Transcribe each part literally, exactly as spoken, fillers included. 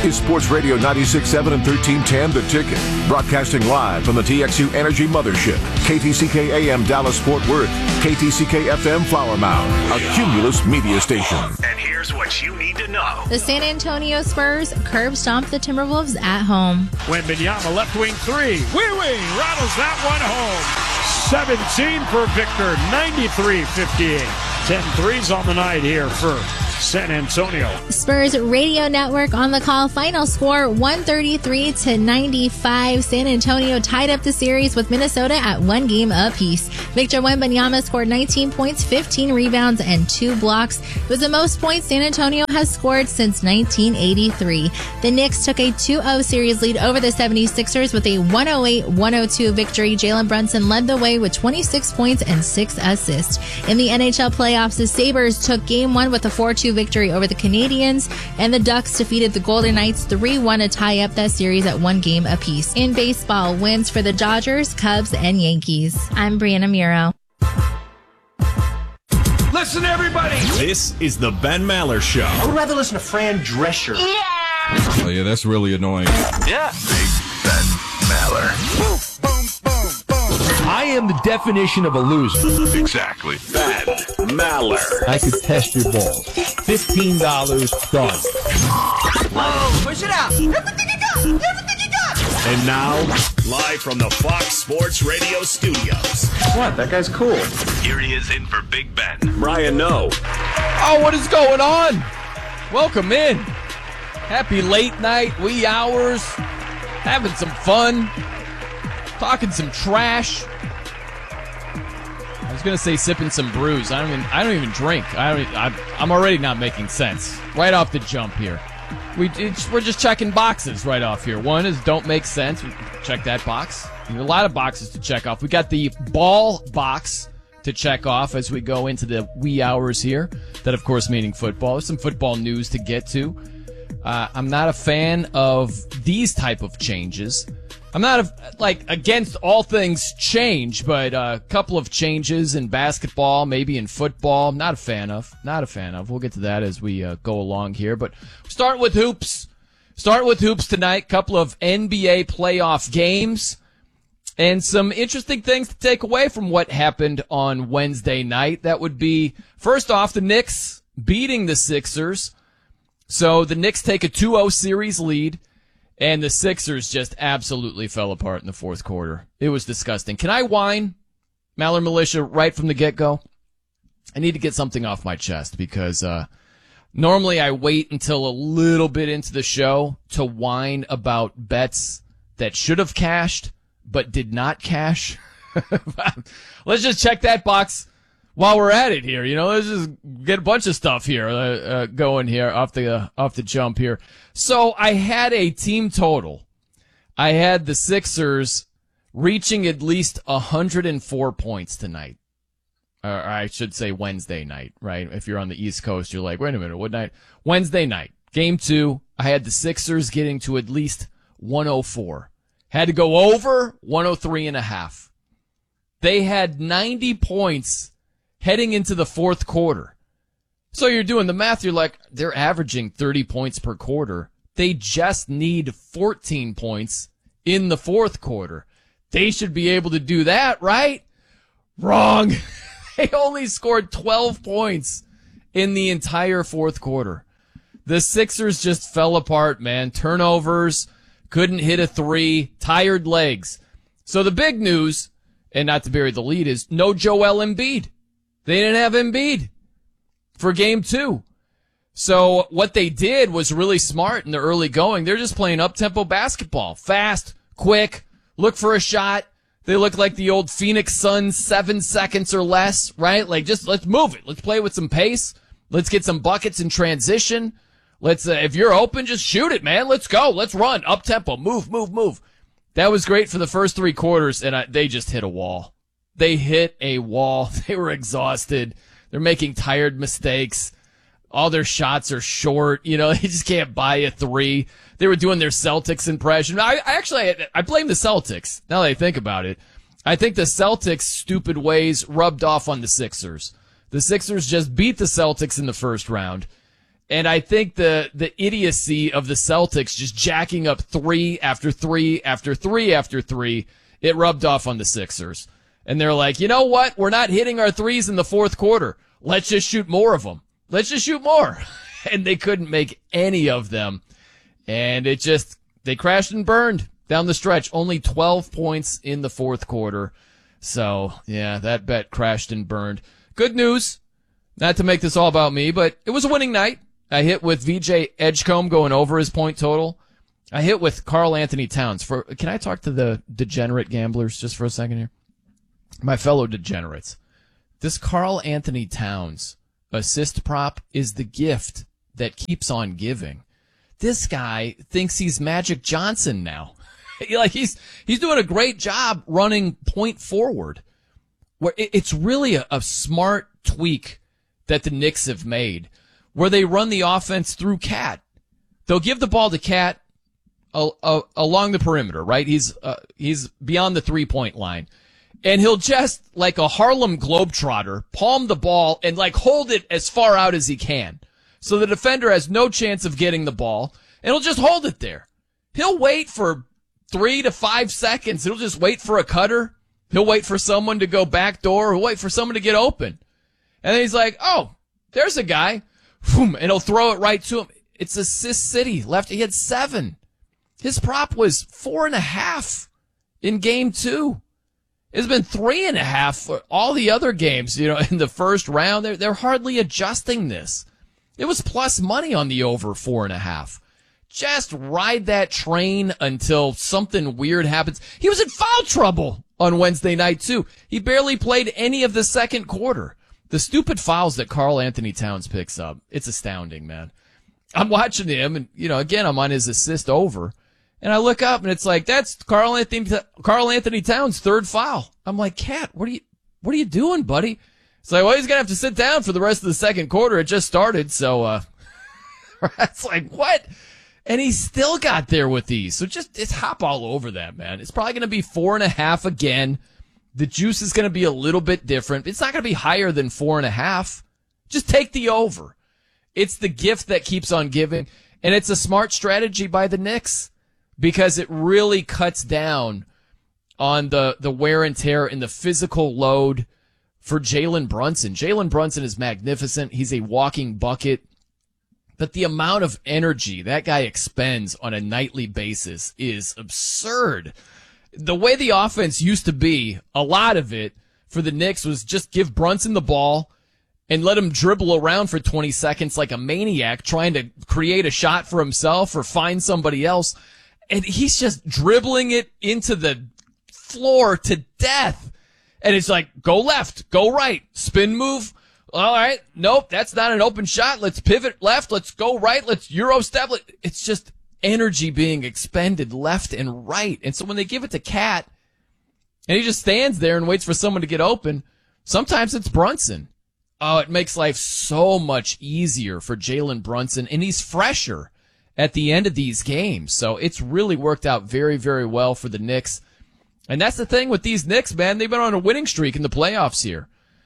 is Sports Radio ninety-six point seven and thirteen ten The Ticket. Broadcasting live from the T X U Energy Mothership. K T C K A M Dallas Fort Worth. K T C K F M Flower Mound. A Cumulus media station. And here's what you need to know. The San Antonio Spurs curb stomp the Timberwolves at home. Wembanyama left wing three. Wee Wee rattles that one home. seventeen for Victor. ninety-three fifty-eight. ten threes on the night here for San Antonio. Spurs Radio Network on the call. Final score one thirty-three to ninety-five. San Antonio tied up the series with Minnesota at one game apiece. Victor Wembanyama scored nineteen points, fifteen rebounds, and two blocks. It was the most points San Antonio has scored since nineteen eighty-three. The Knicks took a two oh series lead over the seventy-sixers with a one oh eight one oh two victory. Jalen Brunson led the way with twenty-six points and six assists. In the N H L playoffs, the Sabres took game one with a four two victory over the Canadiens, and the Ducks defeated the Golden Knights three one to tie up that series at one game apiece. In baseball, wins for the Dodgers, Cubs, and Yankees. I'm Brianna Muro. Listen, everybody! This is the Ben Maller Show. I would rather listen to Fran Drescher. Yeah! Oh, yeah, that's really annoying. Yeah. Big Ben Maller. Boom, boom, boom, boom. I am the definition of a loser. Exactly. Ben Maller. I could test your balls. fifteen dollars, done. Whoa, push it out. Everything you got. Everything you got. And now, live from the Fox Sports Radio studios. What? That guy's cool. Here he is in for Big Ben. Brian Noe. Oh, what is going on? Welcome in. Happy late night, wee hours. Having some fun. Talking some trash. I was gonna say sipping some brews. I don't even. I don't even drink. I don't. I, I'm already not making sense. Right off the jump here. We it's, we're just checking boxes right off here. One is don't make sense. We check that box. We have a lot of boxes to check off. We got the ball box to check off as we go into the wee hours here. That, of course, meaning football. There's some football news to get to. Uh, I'm not a fan of these type of changes. I'm not, a, like, against all things change, but a couple of changes in basketball, maybe in football, I'm not a fan of. Not a fan of. We'll get to that as we uh, go along here. But start with hoops. Start with hoops tonight. Couple of N B A playoff games. And some interesting things to take away from what happened on Wednesday night. That would be, first off, the Knicks beating the Sixers. So the Knicks take a two oh series lead, and the Sixers just absolutely fell apart in the fourth quarter. It was disgusting. Can I whine, Maller Militia, right from the get-go? I need to get something off my chest because uh normally I wait until a little bit into the show to whine about bets that should have cashed but did not cash. Let's just check that box while we're at it here. You know, let's just get a bunch of stuff here uh, uh, going here off the uh, off the jump here. So I had a team total. I had the Sixers reaching at least one hundred four points tonight. Or I should say Wednesday night, right? If you're on the East Coast, you're like, wait a minute, what night? Wednesday night, game two. I had the Sixers getting to at least one oh four. Had to go over one oh three and a half. They had ninety points heading into the fourth quarter. So you're doing the math. You're like, they're averaging thirty points per quarter. They just need fourteen points in the fourth quarter. They should be able to do that, right? Wrong. They only scored twelve points in the entire fourth quarter. The Sixers just fell apart, man. Turnovers, couldn't hit a three, tired legs. So the big news, and not to bury the lead, is no Joel Embiid. They didn't have Embiid for game two. So what they did was really smart in the early going. They're just playing up-tempo basketball. Fast, quick, look for a shot. They look like the old Phoenix Suns, seven seconds or less, right? Like, just let's move it. Let's play with some pace. Let's get some buckets in transition. Let's, uh, if you're open, just shoot it, man. Let's go. Let's run. Up-tempo. Move, move, move. That was great for the first three quarters, and I, they just hit a wall. They hit a wall. They were exhausted. They're making tired mistakes. All their shots are short. You know, they just can't buy a three. They were doing their Celtics impression. I, I actually, I blame the Celtics, now that I think about it. I think the Celtics' stupid ways rubbed off on the Sixers. The Sixers just beat the Celtics in the first round. And I think the, the idiocy of the Celtics just jacking up three after three after three after three, it rubbed off on the Sixers. And they're like, you know what? We're not hitting our threes in the fourth quarter. Let's just shoot more of them. Let's just shoot more. And they couldn't make any of them. And it just, they crashed and burned down the stretch. Only twelve points in the fourth quarter. So, yeah, that bet crashed and burned. Good news. Not to make this all about me, but it was a winning night. I hit with V J Edgecombe going over his point total. I hit with Karl Anthony Towns. For Can I talk to the degenerate gamblers just for a second here? My fellow degenerates. This Karl Anthony Towns assist prop is the gift that keeps on giving. This guy thinks he's Magic Johnson now. Like he's he's doing a great job running point forward. Where it's really a, a smart tweak that the Knicks have made, where they run the offense through Cat. They'll give the ball to Cat uh, uh, along the perimeter, right? He's uh, he's beyond the three-point line. And he'll just, like a Harlem Globetrotter, palm the ball and, like, hold it as far out as he can. So the defender has no chance of getting the ball, and he'll just hold it there. He'll wait for three to five seconds. He'll just wait for a cutter. He'll wait for someone to go backdoor. He'll wait for someone to get open. And then he's like, oh, there's a guy. And he'll throw it right to him. It's assist city. Left. He had seven. His prop was four and a half in game two. It's been three and a half for all the other games, you know, in the first round. They're, they're hardly adjusting this. It was plus money on the over four and a half. Just ride that train until something weird happens. He was in foul trouble on Wednesday night, too. He barely played any of the second quarter. The stupid fouls that Karl Anthony Towns picks up, it's astounding, man. I'm watching him, and, you know, again, I'm on his assist over. And I look up, and it's like, that's Karl Anthony, Karl Anthony Towns' third foul. I'm like, Cat, what are you, what are you doing, buddy? It's like, well, he's gonna have to sit down for the rest of the second quarter. It just started, so, uh, it's like, what? And he still got there with these. So just, just hop all over that, man. It's probably gonna be four and a half again. The juice is gonna be a little bit different. It's not gonna be higher than four and a half. Just take the over. It's the gift that keeps on giving. And it's a smart strategy by the Knicks, because it really cuts down on the, the wear and tear and the physical load for Jalen Brunson. Jalen Brunson is magnificent. He's a walking bucket. But the amount of energy that guy expends on a nightly basis is absurd. The way the offense used to be, a lot of it for the Knicks was just give Brunson the ball and let him dribble around for twenty seconds like a maniac trying to create a shot for himself or find somebody else. And he's just dribbling it into the floor to death. And it's like, go left, go right, spin move. All right. Nope. That's not an open shot. Let's pivot left. Let's go right. Let's Euro step. It's just energy being expended left and right. And so when they give it to Cat and he just stands there and waits for someone to get open, sometimes it's Brunson. Oh, it makes life so much easier for Jalen Brunson, and he's fresher at the end of these games. So it's really worked out very, very well for the Knicks. And that's the thing with these Knicks, man. They've been on a winning streak in the playoffs here.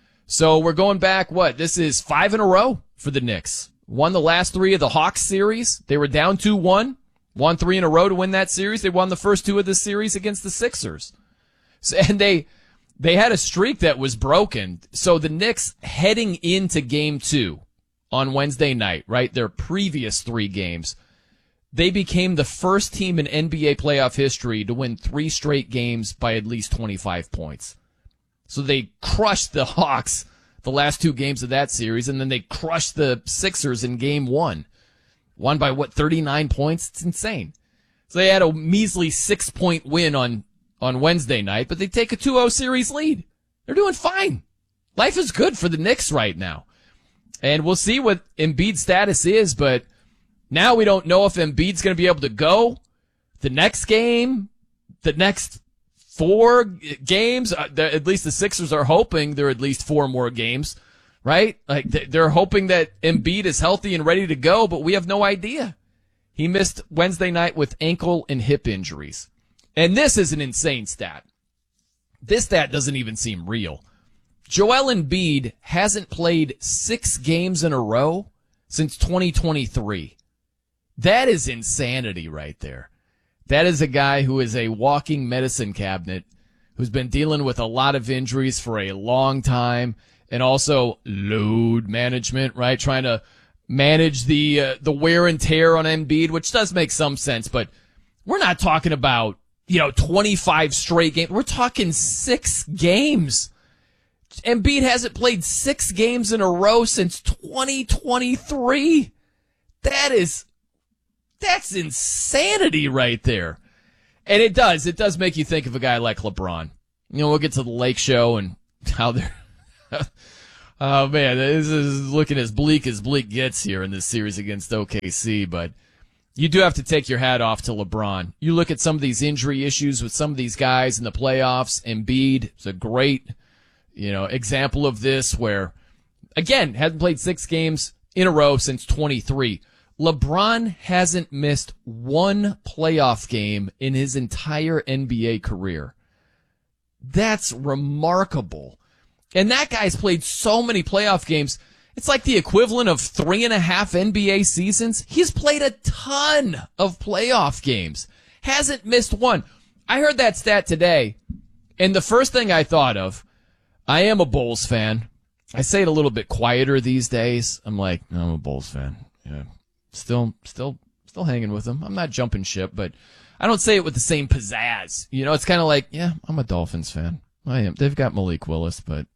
So we're going back, what? This is five in a row for the Knicks. Won the last three of the Hawks series. They were down two one. Won three in a row to win that series. They won the first two of the series against the Sixers. So, and they, they had a streak that was broken. So the Knicks heading into game two on Wednesday night, right? Their previous three games, they became the first team in N B A playoff history to win three straight games by at least twenty-five points. So they crushed the Hawks the last two games of that series, and then they crushed the Sixers in game one. Won by, what, thirty-nine points? It's insane. So they had a measly six-point win on, on Wednesday night, but they take a two oh series lead. They're doing fine. Life is good for the Knicks right now. And we'll see what Embiid's status is, but now we don't know if Embiid's going to be able to go the next game, the next four games. Uh, at least the Sixers are hoping there are at least four more games, right? Like they're hoping that Embiid is healthy and ready to go, but we have no idea. He missed Wednesday night with ankle and hip injuries. And this is an insane stat. This stat doesn't even seem real. Joel Embiid hasn't played six games in a row since twenty twenty-three. That is insanity right there. That is a guy who is a walking medicine cabinet, who's been dealing with a lot of injuries for a long time, and also load management, right? Trying to manage the uh, the wear and tear on Embiid, which does make some sense, but we're not talking about, you know, twenty-five straight games. We're talking six games. Embiid hasn't played six games in a row since twenty twenty-three. That is, that's insanity right there. And it does, it does make you think of a guy like LeBron. You know, we'll get to the Lake Show and how they're, oh man, this is looking as bleak as bleak gets here in this series against O K C, but you do have to take your hat off to LeBron. You look at some of these injury issues with some of these guys in the playoffs. Embiid is a great, you know, example of this where, again, hasn't played six games in a row since twenty-three. LeBron hasn't missed one playoff game in his entire N B A career. That's remarkable. And that guy's played so many playoff games. It's like the equivalent of three and a half N B A seasons. He's played a ton of playoff games. Hasn't missed one. I heard that stat today, and the first thing I thought of, I am a Bulls fan. I say it a little bit quieter these days. I'm like, no, I'm a Bulls fan. Yeah. Still, still, still hanging with them. I'm not jumping ship, but I don't say it with the same pizzazz. You know, it's kind of like, yeah, I'm a Dolphins fan. I am. They've got Malik Willis, but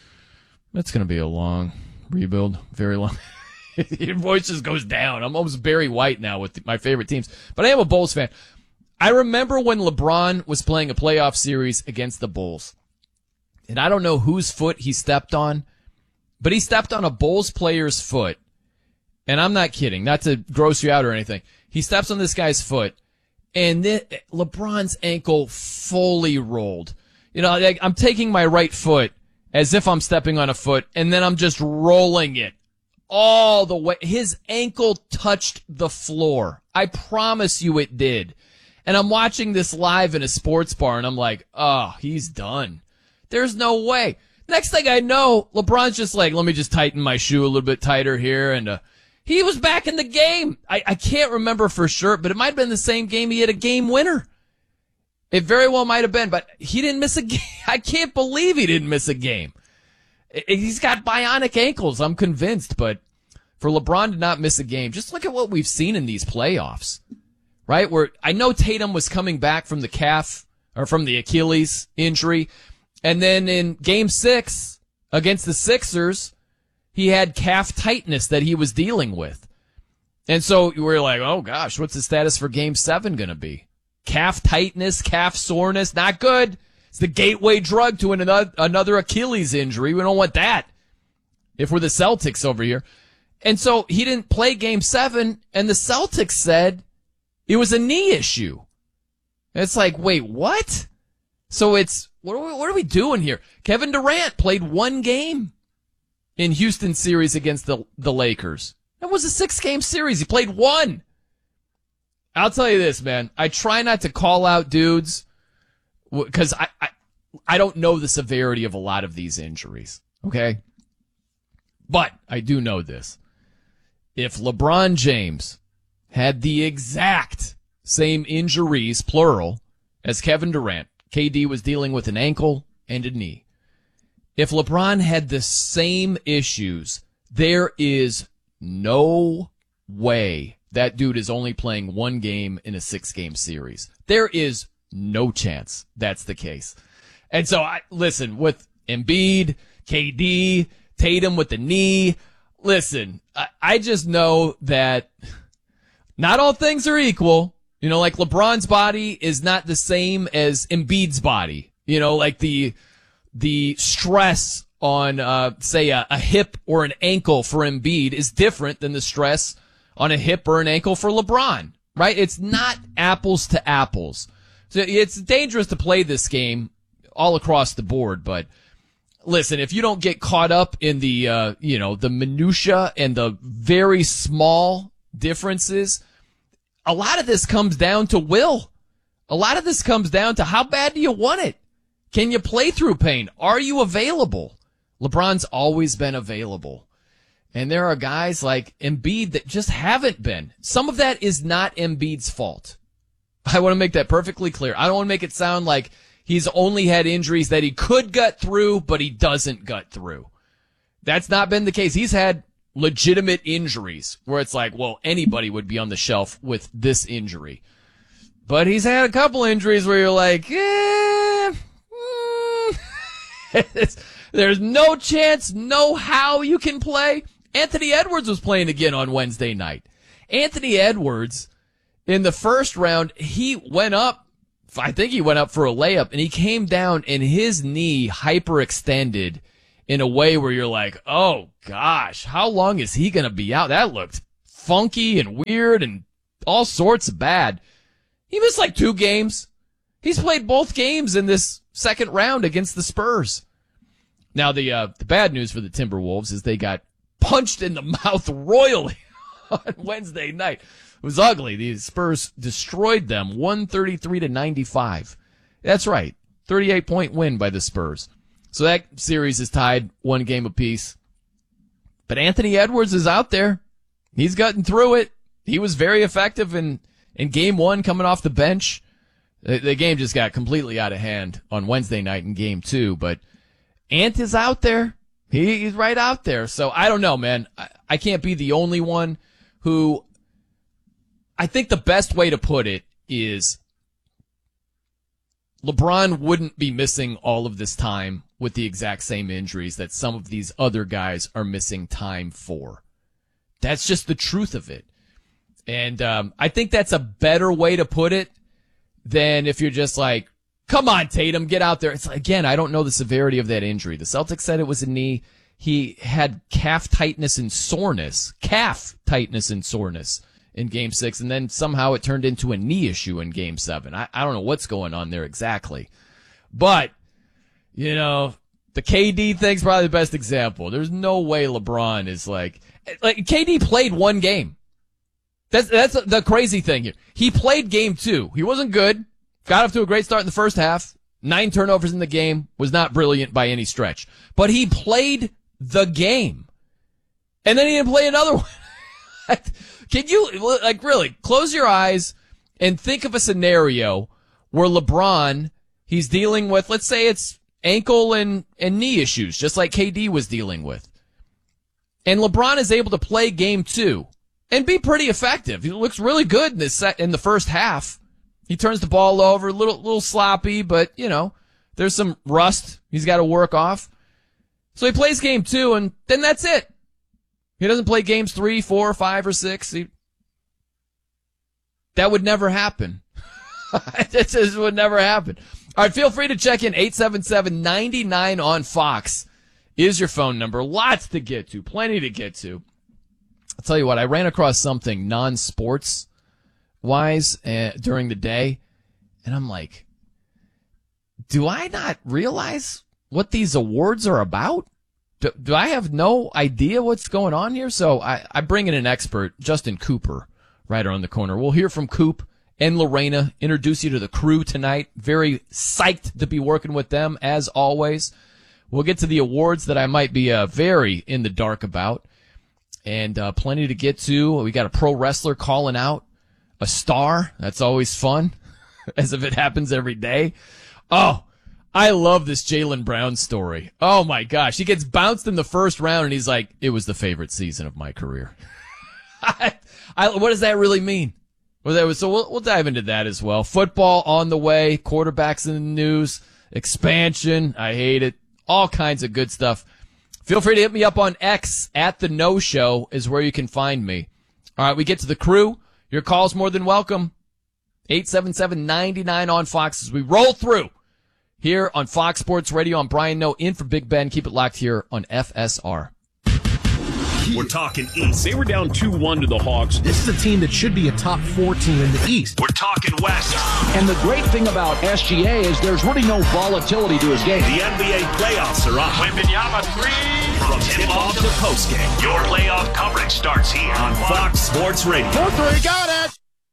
it's going to be a long rebuild, very long. Your voice just goes down. I'm almost Barry White now with my favorite teams, but I am a Bulls fan. I remember when LeBron was playing a playoff series against the Bulls, and I don't know whose foot he stepped on, but he stepped on a Bulls player's foot. And I'm not kidding, not to gross you out or anything. He steps on this guy's foot, and then LeBron's ankle fully rolled. You know, like, I'm taking my right foot as if I'm stepping on a foot, and then I'm just rolling it all the way. His ankle touched the floor. I promise you it did. And I'm watching this live in a sports bar, and I'm like, oh, he's done. There's no way. Next thing I know, LeBron's just like, let me just tighten my shoe a little bit tighter here, and uh, he was back in the game. I, I can't remember for sure, but it might have been the same game. He had a game winner. It very well might have been, but he didn't miss a game. I can't believe he didn't miss a game. He's got bionic ankles, I'm convinced, but for LeBron to not miss a game, just look at what we've seen in these playoffs, right? Where I know Tatum was coming back from the calf or from the Achilles injury, and then in game six against the Sixers, he had calf tightness that he was dealing with. And so we're like, oh gosh, what's the status for game seven going to be? Calf tightness, calf soreness, not good. It's the gateway drug to another, another Achilles injury. We don't want that if we're the Celtics over here. And so he didn't play game seven, and the Celtics said it was a knee issue. It's like, wait, what? So it's, what are we, what are we doing here? Kevin Durant played one game in Houston series against the, the Lakers. That was a six-game series. He played one. I'll tell you this, man. I try not to call out dudes because I, I, I don't know the severity of a lot of these injuries, okay? But I do know this. If LeBron James had the exact same injuries, plural, as Kevin Durant, K D was dealing with an ankle and a knee. If LeBron had the same issues, there is no way that dude is only playing one game in a six-game series. There is no chance that's the case. And so, I listen, with Embiid, K D, Tatum with the knee, listen, I, I just know that not all things are equal. You know, like LeBron's body is not the same as Embiid's body. You know, like the the stress on, uh, say, a, a hip or an ankle for Embiid is different than the stress on a hip or an ankle for LeBron, right? It's not apples to apples. So it's dangerous to play this game all across the board, but listen, if you don't get caught up in the, uh, you know, the minutia and the very small differences, a lot of this comes down to will. A lot of this comes down to how bad do you want it? Can you play through pain? Are you available? LeBron's always been available. And there are guys like Embiid that just haven't been. Some of that is not Embiid's fault. I want to make that perfectly clear. I don't want to make it sound like he's only had injuries that he could gut through, but he doesn't gut through. That's not been the case. He's had legitimate injuries where it's like, well, anybody would be on the shelf with this injury. But he's had a couple injuries where you're like, eh, mm. There's no chance, no how you can play. Anthony Edwards was playing again on Wednesday night. Anthony Edwards, in the first round, he went up, I think he went up for a layup, and he came down and his knee hyperextended in a way where you're like, oh gosh, how long is he going to be out? That looked funky and weird and all sorts of bad. He missed like two games. He's played both games in this second round against the Spurs. Now, the uh, the bad news for the Timberwolves is they got punched in the mouth royally on Wednesday night. It was ugly. The Spurs destroyed them one thirty-three to ninety-five. That's right. thirty-eight point win by the Spurs. So that series is tied one game apiece. But Anthony Edwards is out there. He's gotten through it. He was very effective in, in game one coming off the bench. The, the game just got completely out of hand on Wednesday night in game two. But Ant is out there. He, he's right out there. So I don't know, man. I, I can't be the only one who, I think the best way to put it is LeBron wouldn't be missing all of this time with the exact same injuries that some of these other guys are missing time for. That's just the truth of it. And um, I think that's a better way to put it than if you're just like, come on, Tatum, get out there. It's like, again, I don't know the severity of that injury. The Celtics said it was a knee. He had calf tightness and soreness, calf tightness and soreness in game six, and then somehow it turned into a knee issue in game seven. I, I don't know what's going on there exactly. But, you know, the K D thing's probably the best example. There's no way LeBron is like, like K D played one game. That's, that's the crazy thing here. He played game two. He wasn't good. Got off to a great start in the first half. Nine turnovers in the game. Was not brilliant by any stretch. But he played the game. And then he didn't play another one. Can you, like, really, close your eyes and think of a scenario where LeBron, he's dealing with, let's say it's ankle and, and knee issues, just like K D was dealing with. And LeBron is able to play game two and be pretty effective. He looks really good in this set, in the first half. He turns the ball over, a little, little sloppy, but, you know, there's some rust he's got to work off. So he plays game two, and then that's it. He doesn't play games three, four, five, or six. He, that would never happen. It just would never happen. All right, feel free to check in. eight seven seven, nine nine on Fox is your phone number. Lots to get to, plenty to get to. I'll tell you what, I ran across something non-sports wise uh, during the day, and I'm like, do I not realize what these awards are about? Do, do I have no idea what's going on here? So I, I bring in an expert, Justin Cooper, right around the corner. We'll hear from Coop and Lorena, introduce you to the crew tonight. Very psyched to be working with them, as always. We'll get to the awards that I might be uh, very in the dark about, and uh, plenty to get to. We got a pro wrestler calling out a star. That's always fun, as if it happens every day. Oh, I love this Jaylen Brown story. Oh my gosh. He gets bounced in the first round and he's like, it was the favorite season of my career. I, I, what does that really mean? Well, that was, so we'll, we'll dive into that as well. Football on the way, quarterbacks in the news, expansion. I hate it. All kinds of good stuff. Feel free to hit me up on X at the No Show is where you can find me. All right. We get to the crew. Your call's more than welcome. eight seven seven, nine nine on Fox as we roll through here on Fox Sports Radio. I'm Brian Noe in for Big Ben. Keep it locked here on F S R. We're talking East. They were down two one to the Hawks. This is a team that should be a top four team in the East. We're talking West. And the great thing about S G A is there's really no volatility to his game. The N B A playoffs are on. Wembanyama three. From tip-off to postgame, your playoff coverage starts here on Fox Sports Radio. four three, got it.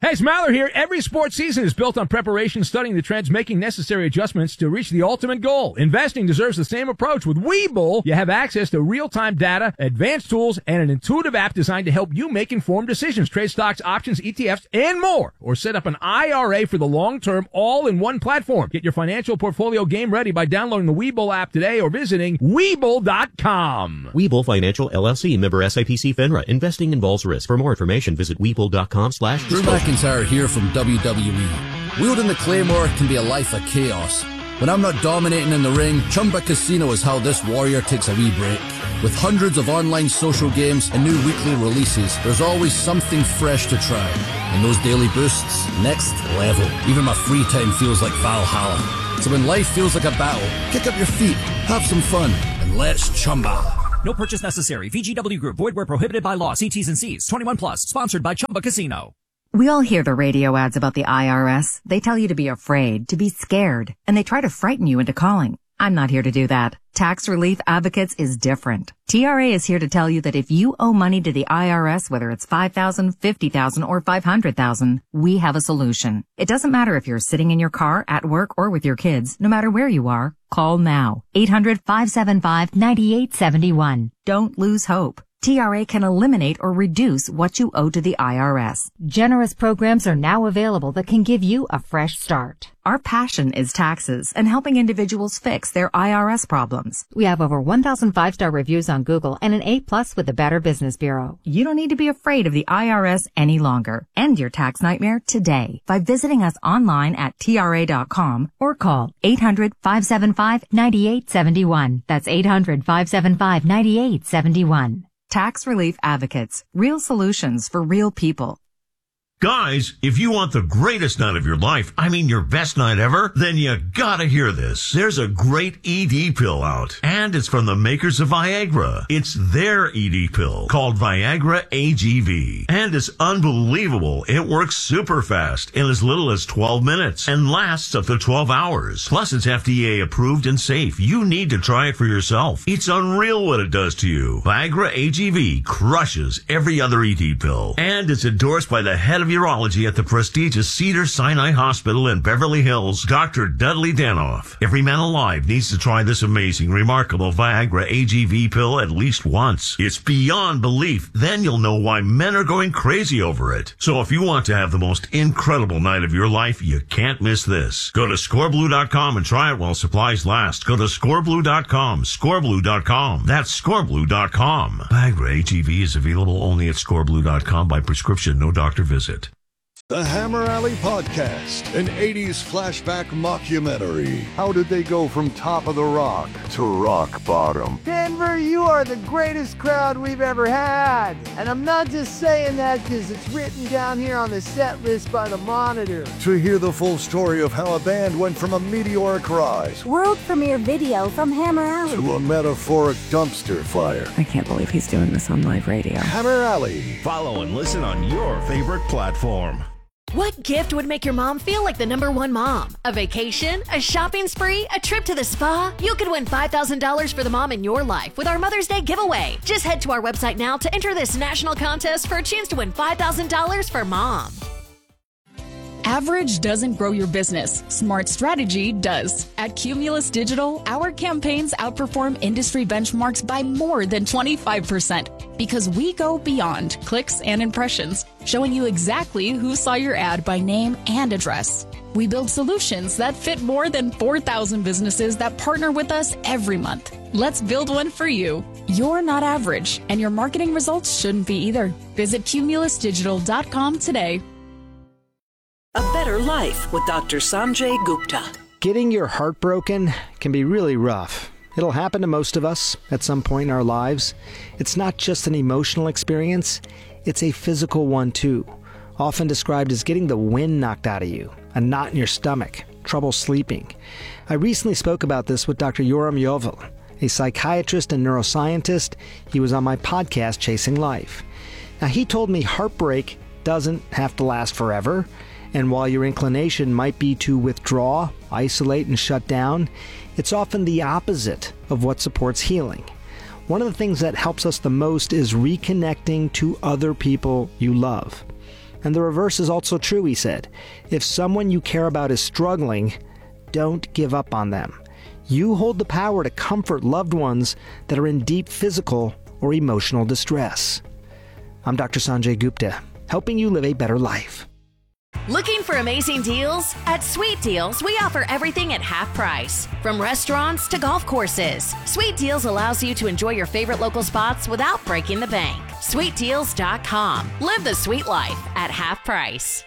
Hey, it's Maller here. Every sports season is built on preparation, studying the trends, making necessary adjustments to reach the ultimate goal. Investing deserves the same approach. With Webull, you have access to real-time data, advanced tools, and an intuitive app designed to help you make informed decisions. Trade stocks, options, E T Fs, and more. Or set up an I R A for the long term, all in one platform. Get your financial portfolio game ready by downloading the Webull app today or visiting Webull dot com. Webull Financial, L L C, member S I P C FINRA. Investing involves risk. For more information, visit Webull dot com slash Drew McIntyre here from W W E. Wielding the Claymore can be a life of chaos. When I'm not dominating in the ring, Chumba Casino is how this warrior takes a wee break. With hundreds of online social games and new weekly releases, there's always something fresh to try. And those daily boosts, next level. Even my free time feels like Valhalla. So when life feels like a battle, kick up your feet, have some fun, and let's Chumba. No purchase necessary. V G W Group. Void where prohibited by law. See T's and C's. twenty-one plus. Sponsored by Chumba Casino. We all hear the radio ads about the I R S. They tell you to be afraid, to be scared, and they try to frighten you into calling. I'm not here to do that. Tax Relief Advocates is different. T R A is here to tell you that if you owe money to the I R S, whether it's five thousand dollars, fifty thousand dollars, or five hundred thousand dollars, we have a solution. It doesn't matter if you're sitting in your car, at work, or with your kids. No matter where you are, call now. eight hundred, five seven five, nine eight seven one. Don't lose hope. T R A can eliminate or reduce what you owe to the I R S. Generous programs are now available that can give you a fresh start. Our passion is taxes and helping individuals fix their I R S problems. We have over one thousand five-star reviews on Google and an A plus with the Better Business Bureau. You don't need to be afraid of the I R S any longer. End your tax nightmare today by visiting us online at T R A dot com or call eight hundred, five seven five, nine eight seven one. That's eight hundred, five seven five, nine eight seven one. Tax Relief Advocates. Real solutions for real people. Guys, if you want the greatest night of your life, I mean your best night ever, then you gotta hear this. There's a great E D pill out, and it's from the makers of Viagra. It's their E D pill called Viagra A G V, and it's unbelievable. It works super fast in as little as twelve minutes and lasts up to twelve hours. Plus, it's F D A approved and safe. You need to try it for yourself. It's unreal what it does to you. Viagra A G V crushes every other E D pill, and it's endorsed by the head of urology at the prestigious Cedars-Sinai Hospital in Beverly Hills, Doctor Dudley Danoff. Every man alive needs to try this amazing, remarkable Viagra A G V pill at least once. It's beyond belief. Then you'll know why men are going crazy over it. So if you want to have the most incredible night of your life, you can't miss this. Go to score blue dot com and try it while supplies last. Go to score blue dot com, score blue dot com. That's score blue dot com. Viagra A G V is available only at score blue dot com by prescription, no doctor visit. The Hammer Alley Podcast, an eighties flashback mockumentary. How did they go from top of the rock to rock bottom? Denver, you are the greatest crowd we've ever had. And I'm not just saying that because it's written down here on the set list by the Monitor. To hear the full story of how a band went from a meteoric rise, world premiere video from Hammer Alley, to a metaphoric dumpster fire. I can't believe he's doing this on live radio. Hammer Alley. Follow and listen on your favorite platform. What gift would make your mom feel like the number one mom? A vacation? A shopping spree? A trip to the spa? You could win five thousand dollars for the mom in your life with our Mother's Day giveaway. Just head to our website now to enter this national contest for a chance to win five thousand dollars for mom. Average doesn't grow your business. Smart strategy does. At Cumulus Digital, our campaigns outperform industry benchmarks by more than twenty-five percent because we go beyond clicks and impressions, showing you exactly who saw your ad by name and address. We build solutions that fit more than four thousand businesses that partner with us every month. Let's build one for you. You're not average, and your marketing results shouldn't be either. Visit cumulus digital dot com today. A Better Life with Doctor Sanjay Gupta. Getting your heart broken can be really rough. It'll happen to most of us at some point in our lives. It's not just an emotional experience, it's a physical one too. Often described as getting the wind knocked out of you, a knot in your stomach, trouble sleeping. I recently spoke about this with Doctor Yoram Yovel, a psychiatrist and neuroscientist. He was on my podcast, Chasing Life. Now, he told me heartbreak doesn't have to last forever. And while your inclination might be to withdraw, isolate, and shut down, it's often the opposite of what supports healing. One of the things that helps us the most is reconnecting to other people you love. And the reverse is also true, he said. If someone you care about is struggling, don't give up on them. You hold the power to comfort loved ones that are in deep physical or emotional distress. I'm Doctor Sanjay Gupta, helping you live a better life. Looking for amazing deals? At Sweet Deals, we offer everything at half price. From restaurants to golf courses, Sweet Deals allows you to enjoy your favorite local spots without breaking the bank. sweet deals dot com. Live the sweet life at half price.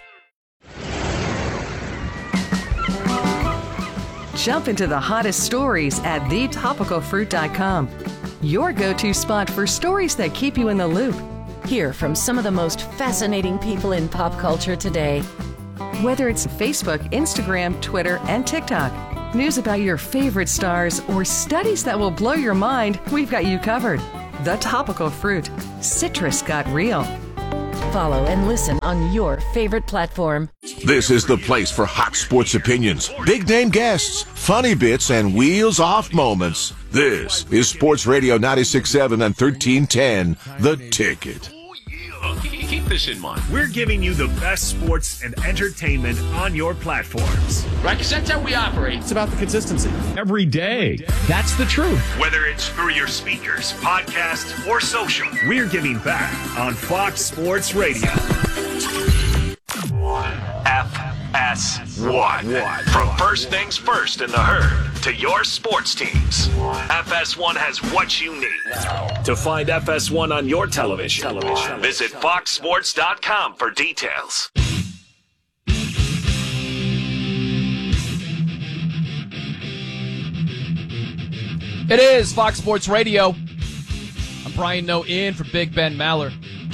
Jump into the hottest stories at the topical fruit dot com. Your go-to spot for stories that keep you in the loop. Hear from some of the most fascinating people in pop culture today. Whether it's Facebook, Instagram, Twitter, and TikTok, news about your favorite stars, or studies that will blow your mind, we've got you covered. The Topical Fruit. Citrus got real. Follow and listen on your favorite platform. This is the place for hot sports opinions, big name guests, funny bits, and wheels off moments. This is Sports Radio ninety-six point seven and thirteen ten, The Ticket. Keep this in mind. We're giving you the best sports and entertainment on your platforms. Right, because that's how we operate. It's about the consistency. Every day. That's the truth. Whether it's through your speakers, podcast, or social, we're giving back on Fox Sports Radio. F S one. From first things first in the herd to your sports teams, F S one has what you need. To find F S one on your television, television. visit fox sports dot com for details. It is Fox Sports Radio. I'm Brian Noe in for Big Ben Maller.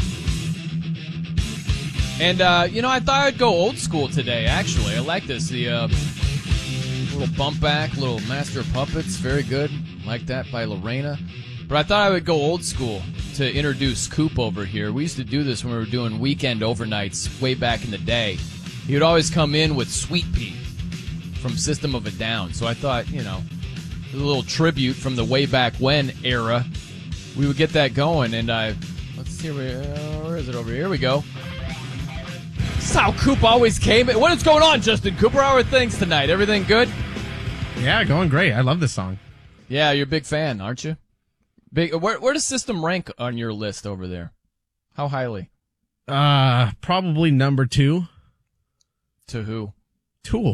And, uh, you know, I thought I'd go old school today, actually. I like this. The uh, little bump back, little Master of Puppets. Very good. Like that by Lorena. But I thought I would go old school to introduce Coop over here. We used to do this when we were doing weekend overnights way back in the day. He would always come in with Sweet Pea from System of a Down. So I thought, you know, a little tribute from the way back when era. We would get that going. And I, let's see, where, uh, where is it over here? Here we go. This is how Coop always came. What is going on, Justin Cooper? How are things tonight? Everything good? Yeah, going great. I love this song. Yeah, you're a big fan, aren't you? Big. Where, where does System rank on your list over there? How highly? Uh, probably number two. To who? Tool.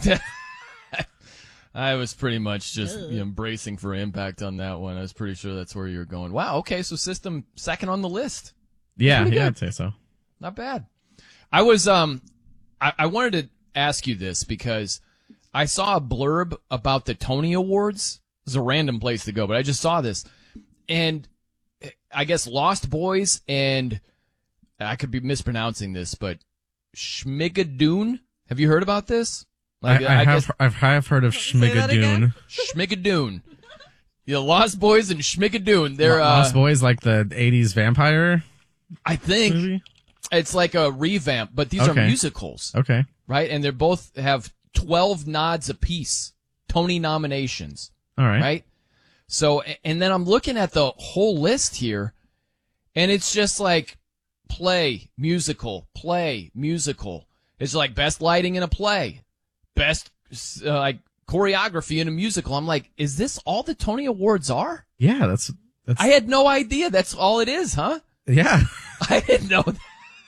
I was pretty much just you know, bracing for impact on that one. I was pretty sure that's where you were going. Wow, okay, so System second on the list. Yeah, yeah, I'd say so. Not bad. I was, um, I, I wanted to ask you this because I saw a blurb about the Tony Awards. It's a random place to go, but I just saw this. And I guess Lost Boys and, I could be mispronouncing this, but Schmigadoon. Have you heard about this? Like, I, I, I have, guess, I've, I've heard of Schmigadoon. Schmigadoon. The Lost Boys and Schmigadoon. They're, Lost uh, Boys, like the eighties vampire? I think. Movie? It's like a revamp, but these okay. are musicals. Okay. Right? And they both have twelve nods apiece. Tony nominations. All right. Right? So, and then I'm looking at the whole list here, and it's just like play, musical, play, musical. It's like best lighting in a play, best uh, like choreography in a musical. I'm like, is this all the Tony Awards are? Yeah, that's, that's... I had no idea that's all it is, huh? Yeah. I didn't know that.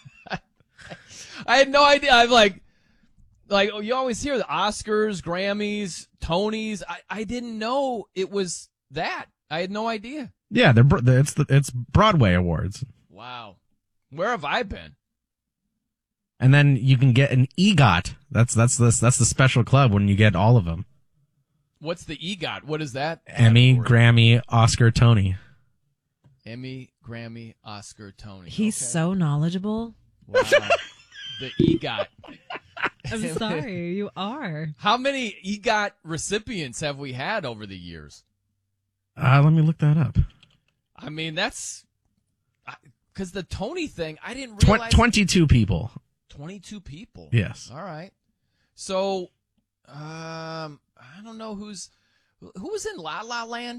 I had no idea. I'm like, like oh, you always hear the Oscars, Grammys, Tonys. I, I didn't know it was that. I had no idea. Yeah, they're it's the it's Broadway awards. Wow, where have I been? And then you can get an EGOT. That's that's the that's the special club when you get all of them. What's the EGOT? What is that? Emmy, Grammy, Oscar, Tony. Emmy, Grammy, Oscar, Tony. He's okay. so knowledgeable. Wow. The EGOT. I'm sorry, you are. How many EGOT recipients have we had over the years? Uh, let me look that up. I mean, that's because the Tony thing, I didn't Tw- realize. twenty-two people. twenty-two people. Yes. All right. So, um, I don't know who's who was in La La Land.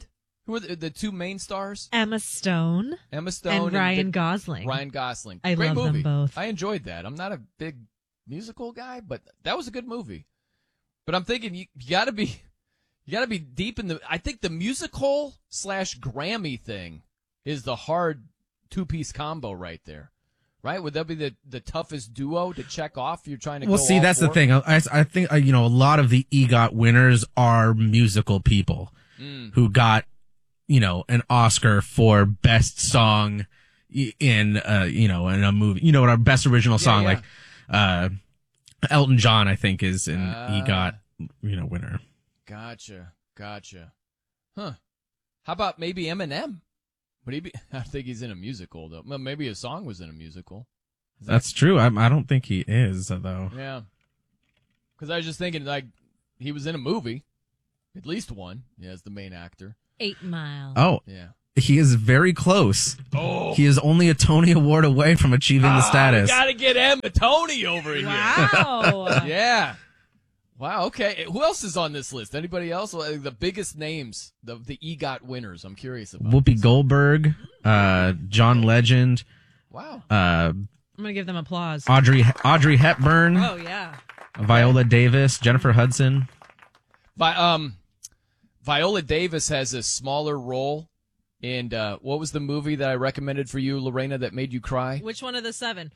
Who are the, the two main stars? Emma Stone. Emma Stone and Ryan the, Gosling. Ryan Gosling. I Great love movie. them both. I enjoyed that. I'm not a big musical guy, but that was a good movie. But I'm thinking you, you got to be, you got to be deep in the. I think the musical slash Grammy thing is the hard two piece combo right there. Right? Would that be the, the toughest duo to check off? You're trying to well, go see, all that's four? the thing. I, I think, uh, you know, a lot of the EGOT winners are musical people Mm. who got, you know, an Oscar for best song in, uh, you know, in a movie, you know, what our best original song, yeah. like, uh, Elton John, I think, is an Uh, EGOT, you know, winner. Gotcha. Gotcha. Huh. How about maybe Eminem? Would he be? I think he's in a musical, though. Well, maybe his song was in a musical. Is that- That's true. I, I don't think he is, though. Yeah. Because I was just thinking, like, he was in a movie. At least one. Yeah, as the main actor. Eight Mile. Oh. Yeah. He is very close. Oh. He is only a Tony Award away from achieving the Ah, status. We gotta get Emma Tony over here. Wow. Yeah. Wow, okay. Who else is on this list? Anybody else? Like, the biggest names, the the EGOT winners. I'm curious about. Whoopi Goldberg, uh, John Legend. Wow. Uh, I'm going to give them applause. Audrey Audrey Hepburn. Oh, yeah. Viola Davis, Jennifer Hudson. Vi- um, Viola Davis has a smaller role in, uh, what was the movie that I recommended for you, Lorena, that made you cry? Which one of the seven?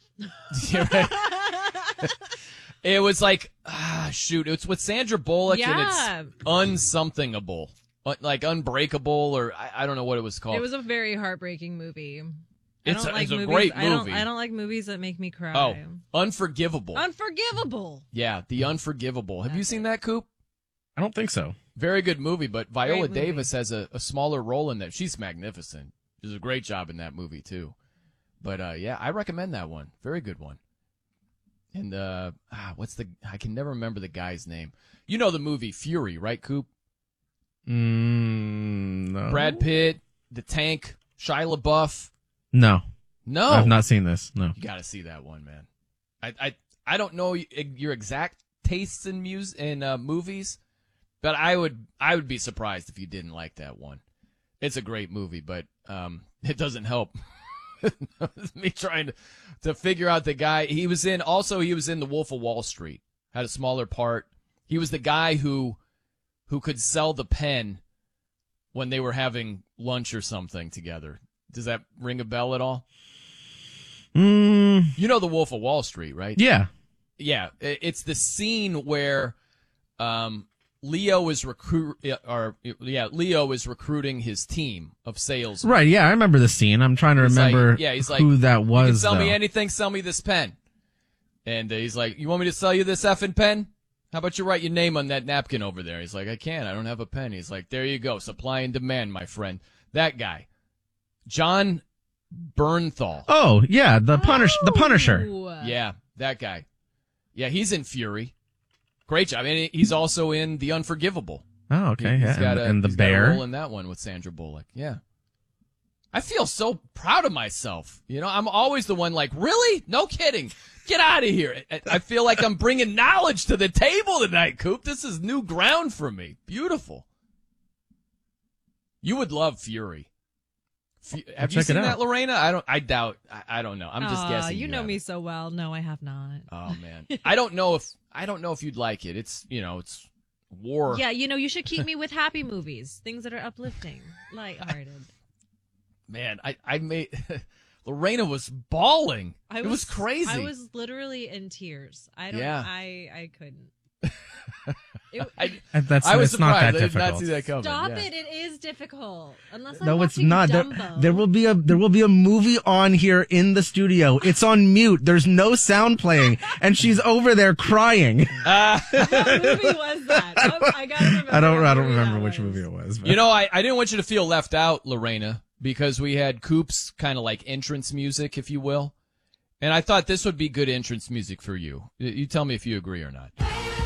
It was like, ah, shoot, it's with Sandra Bullock Yeah. and it's unsomethingable. Uh, like Unbreakable, or I, I don't know what it was called. It was a very heartbreaking movie. I It's don't a- like it's a movies. great I don't, movie. I don't like movies that make me cry. Oh, Unforgivable. Unforgivable. Yeah, The Unforgivable. Have you seen that, Coop? I don't think so. Very good movie, but Viola Great movie. Davis has a, a smaller role in that. She's magnificent. She does a great job in that movie, too. But, uh, yeah, I recommend that one. Very good one. And, uh, ah, what's the, I can never remember the guy's name. You know the movie Fury, right, Coop? Mm, no. Brad Pitt, The Tank, Shia LaBeouf. No. No. I've not seen this. No. You gotta see that one, man. I, I, I don't know your exact tastes in mus in uh, movies, but I would, I would be surprised if you didn't like that one. It's a great movie, but, um, it doesn't help. Me trying to, to figure out the guy he was in. Also, he was in The Wolf of Wall Street. Had a smaller part. He was the guy who, who could sell the pen when they were having lunch or something together. Does that ring a bell at all? Mm, You know The Wolf of Wall Street, right? yeah. Yeah. It- It's the scene where, um, Leo is recruit, or yeah, Leo is recruiting his team of sales. Right. Yeah. I remember the scene. I'm trying to He's remember like, yeah, he's like, who that You was. can sell me though. anything, sell me this pen. And uh, he's like, you want me to sell you this effing pen? How about you write your name on that napkin over there? He's like, I can't. I don't have a pen. He's like, there you go. Supply and demand, my friend. That guy. John Bernthal. Oh, yeah. The Punish, the Punisher. Yeah, that guy. Yeah, he's in Fury. Great job. And he's also in The Unforgivable. Oh, okay. He- Yeah. he's got And, a, and the he's got a bear. role in that one with Sandra Bullock. Yeah. I feel so proud of myself. You know, I'm always the one like, really? No kidding. Get out of here. I- I feel like I'm bringing knowledge to the table tonight, Coop. This is new ground for me. Beautiful. You would love Fury. Fu- Have you check it seen out. that, Lorena? I don't. I doubt. I, I don't know. I'm just Aw, guessing. You know haven't. me so well. No, I have not. Oh man, I don't know if I don't know if you'd like it. It's you know, it's war. Yeah, you know, you should keep me with happy movies, things that are uplifting, lighthearted. Man, I I made Lorena was bawling. I it was, crazy. I was literally in tears. I don't. Yeah. I I couldn't. It, I, And that's, I was it's not surprised. that I did not difficult. see that coming. stop yeah. it! It is difficult. Unless I'm No, it's watching not. There, Dumbo. there will be a there will be a movie on here in the studio. It's on mute. There's no sound playing, and she's over there crying. Uh, What movie was that? Oh, I gotta remember. I don't. what I don't movie remember that which was. movie it was. but- You know, I, I didn't want you to feel left out, Lorena, because we had Coop's kind of like entrance music, if you will. And I thought this would be good entrance music for you. You- You tell me if you agree or not.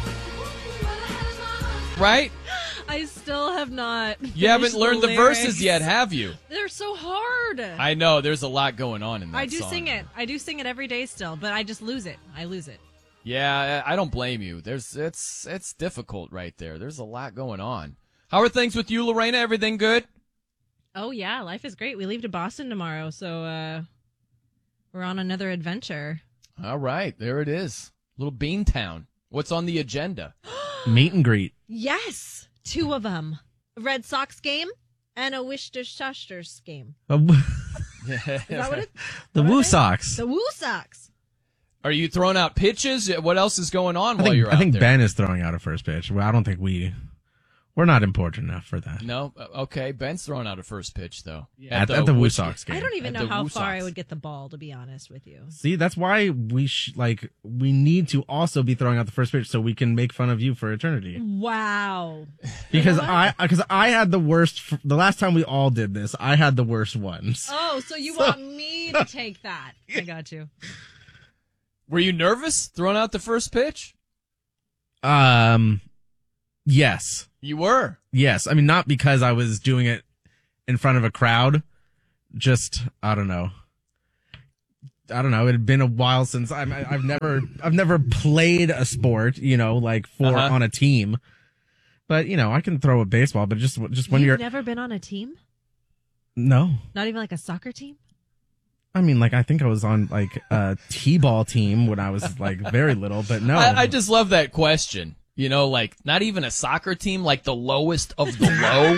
Right? I still have not. You haven't finished learned the, lyrics. verses yet, have you? They're so hard. I know. There's a lot going on in that I do song. sing it. I do sing it every day still, but I just lose it. I lose it. Yeah, I I don't blame you. There's it's it's difficult right there. There's a lot going on. How are things with you, Lorena? Everything good? Oh, yeah. Life is great. We leave to Boston tomorrow, so uh, we're on another adventure. All right. There it is. Little Beantown. What's on the agenda? Meet and greet. Yes. Two of them. A Red Sox game and a Worcestershire game. Uh, w- Is that what it the what Woo are they? Sox. The Woo Sox. Are you throwing out pitches? What else is going on I while think, you're I out think there? Ben is throwing out a first pitch. Well, I don't think we, we're not important enough for that. No? Okay. Ben's throwing out a first pitch, though. At, at the Woo which- Sox game. I don't even At know the how Woo far I Sox. would get the ball, to be honest with you. See, that's why we sh- like we need to also be throwing out the first pitch so we can make fun of you for eternity. Wow. Because I because I had the worst. F- the last time we all did this, I had the worst ones. Oh, so you want me to take that. I got you. Were you nervous throwing out the first pitch? Um, yes, You were. yes. I mean, not because I was doing it in front of a crowd. Just I don't know. I don't know. It had been a while since I'm, I- I've never I've never played a sport. You know, like for Uh-huh. on a team. But you know, I can throw a baseball. But just just when You've you're never been on a team? no. Not even like a soccer team? I mean, like, I think I was on, like, a T-ball team when I was, like, very little, but no. I, I just love that question. You know, like, not even a soccer team, like the lowest of the low.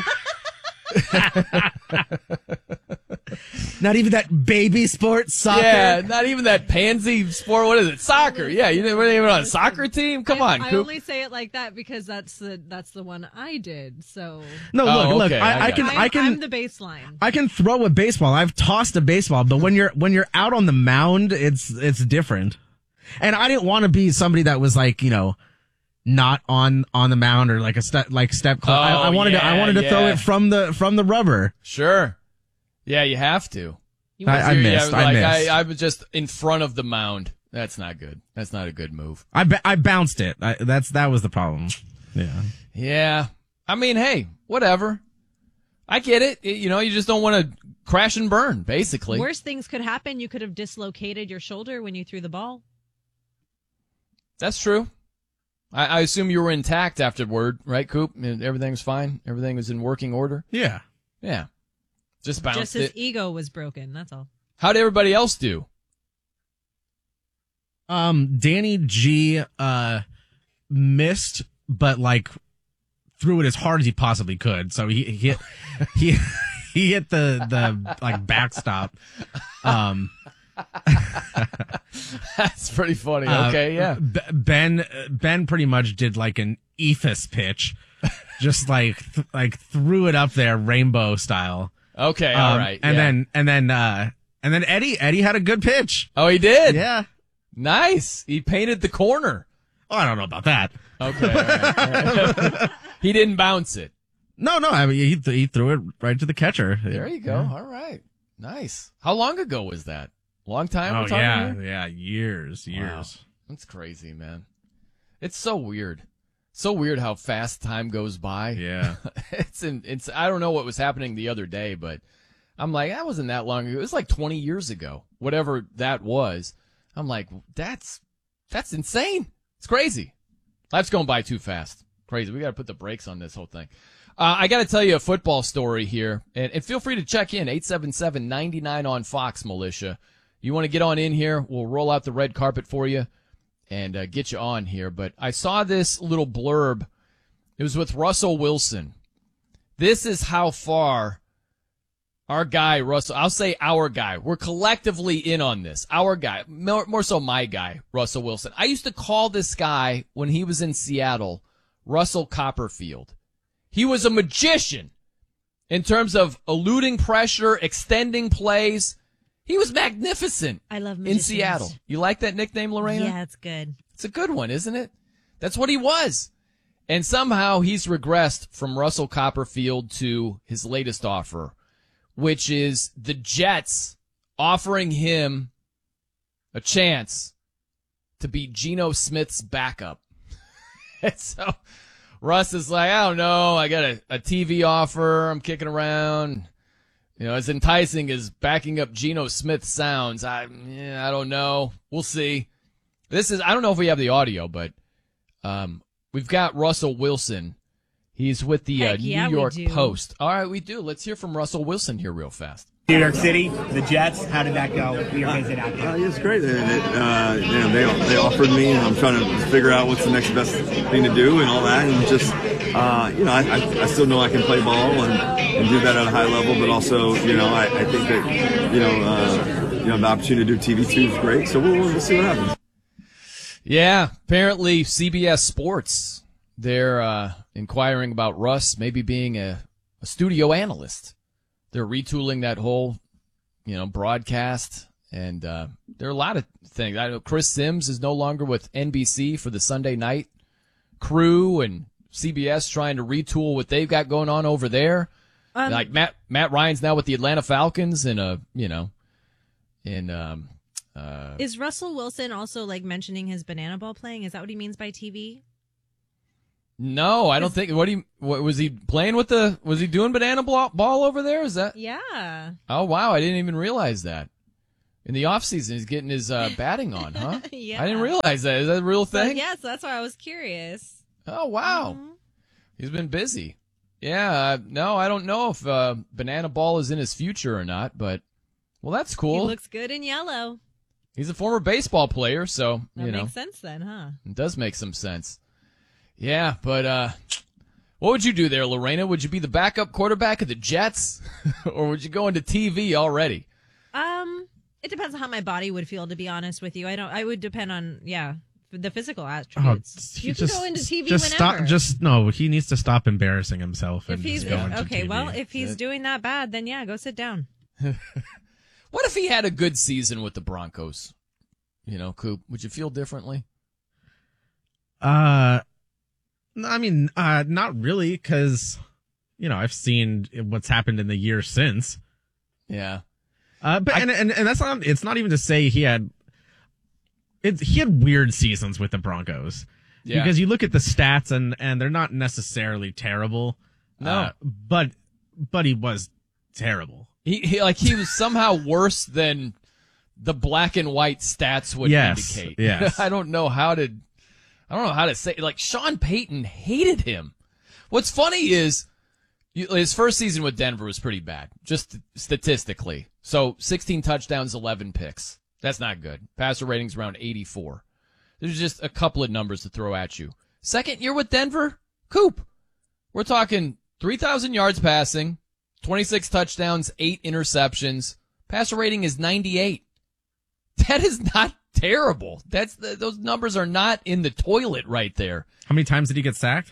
Not even that baby sport, soccer? Yeah, not even that pansy sport. What is it? Soccer. Yeah, you weren't even on a soccer team? Come on, I Coop. only say it like that because that's the that's the one I did. So No, Oh, look, look, okay, I, I I got can, you. I'm, I can, I'm the baseline. I can throw a baseball. I've tossed a baseball, but when you're, when you're out on the mound, it's, it's different. And I didn't want to be somebody that was like, you know, not on, on the mound or like a step, like step. Cl- I, I Oh, wanted to, I yeah, wanted to throw yeah. it from the, from the rubber. Sure. Yeah, you have to. You I, I You're- missed, yeah, I like, missed. I, I was just in front of the mound. That's not good. That's not a good move. I, ba- I bounced it. I, that's, that was the problem. Yeah. Yeah. I mean, hey, whatever. I get it. It- You know, you just don't want to crash and burn, basically. Worst things could happen. You could have dislocated your shoulder when you threw the ball. That's true. I, I assume you were intact afterward, right, Coop? And everything was fine? Everything was in working order? Yeah. Yeah. Just bounced Just his it. ego was broken. That's all. How'd everybody else do? Um, Danny G, uh, missed, but like threw it as hard as he possibly could. So he, he hit, he, he hit the, the like backstop. Um, That's pretty funny. uh, Okay, yeah. B- Ben, Ben pretty much did like an Ephus pitch, just like, th- like threw it up there rainbow style. Okay, all Um, right. And yeah. then, and then, uh, and then Eddie, Eddie had a good pitch. Oh, he did? Yeah. Nice. He painted the corner. Oh, I don't know about that. Okay. all right, all right. He didn't bounce it. No, no. I mean, he, th- he threw it right to the catcher. There you go. Yeah. All right. Nice. How long ago was that? Long time? Oh, we're talking yeah. here? Yeah. Years, years. Wow. That's crazy, man. It's so weird. So weird how fast time goes by. Yeah. it's in, it's, I don't know what was happening the other day, but I'm like, that wasn't that long ago. It was like twenty years ago, whatever that was. I'm like, that's, that's insane. It's crazy. Life's going by too fast. Crazy. We got to put the brakes on this whole thing. Uh, I got to tell you a football story here, and, and feel free to check in, eight seven seven, nine nine on Fox, Militia. You want to get on in here, we'll roll out the red carpet for you and uh, get you on here. But I saw this little blurb. It was with Russell Wilson. This is how far our guy, Russell, I'll say our guy, we're collectively in on this. Our guy, more, more so my guy, Russell Wilson. I used to call this guy, when he was in Seattle, Russell Copperfield. He was a magician in terms of eluding pressure, extending plays. He was magnificent I love in magicians. Seattle. You like that nickname, Lorena? Yeah, it's good. It's a good one, isn't it? That's what he was. And somehow he's regressed from Russell Copperfield to his latest offer, which is the Jets offering him a chance to be Geno Smith's backup. And so Russ is like, I don't know. I got a, a T V offer. I'm kicking around. You know, as enticing as backing up Geno Smith sounds, I, yeah, I don't know. We'll see. This is, I don't know if we have the audio, but um, we've got Russell Wilson. He's with the uh, Heck yeah, New we York do. Post. All right, we do. Let's hear from Russell Wilson here real fast. New York City, the Jets. How did that go? Your visit out there? Uh, it's great. They, they, uh, you know, they they offered me, and I'm trying to figure out what's the next best thing to do and all that. And just, uh, you know, I, I, I still know I can play ball and, and do that at a high level, but also, you know, I, I think that, you know, uh, you know, the opportunity to do T V too is great. So we'll, we'll see what happens. Yeah, apparently C B S Sports, they're uh, inquiring about Russ maybe being a, a studio analyst. They're retooling that whole, you know, broadcast, and uh, there are a lot of things. I know Chris Sims is no longer with N B C for the Sunday night crew, and C B S trying to retool what they've got going on over there. Um, like Matt Matt Ryan's now with the Atlanta Falcons, in a you know, in um. Uh, Is Russell Wilson also like mentioning his banana ball playing? Is that what he means by T V? no, I don't think. What he what, was he playing with the? Was he doing banana ball, ball over there? Is that? Yeah. Oh wow, I didn't even realize that. In the off season, he's getting his uh, batting on, huh? Yeah. I didn't realize that. Is that a real So, thing? yes, that's why I was curious. Oh wow, Mhm. he's been busy. Yeah, uh, no, I don't know if uh, banana ball is in his future or not, but well, that's cool. He looks good in yellow. He's a former baseball player, so That you know makes sense then, huh? it does make some sense. Yeah, but uh, what would you do there, Lorena? Would you be the backup quarterback of the Jets, or would you go into T V already? Um, it depends on how my body would feel. To be honest with you, I don't. I would depend on yeah the physical attributes. he you can just- go into T V just whenever. stop. Just no. He needs to stop embarrassing himself. if and he's just go into okay, T V. well, if he's That- doing that bad, then yeah, go sit down. What if he had a good season with the Broncos? You know, Coop, would you feel differently? Uh, I mean, uh, not really, because you know I've seen what's happened in the year since. Yeah. Uh, but and, and and that's not. It's not even to say he had. It, he had weird seasons with the Broncos. Yeah. Because you look at the stats and and they're not necessarily terrible. No. Uh, but but he was terrible. He, he like he was somehow worse than the black and white stats would Yes, indicate. yes. I don't know how to I don't know how to say like Sean Payton hated him. What's funny is you- his first season with Denver was pretty bad, just statistically. So sixteen touchdowns, eleven picks. That's not good. Passer ratings around eighty-four. There's just a couple of numbers to throw at you. Second year with Denver, Coop. We're talking three thousand yards passing, twenty-six touchdowns, eight interceptions. Passer rating is ninety-eight. That is not terrible. That's the, those numbers are not in the toilet right there. How many times did he get sacked?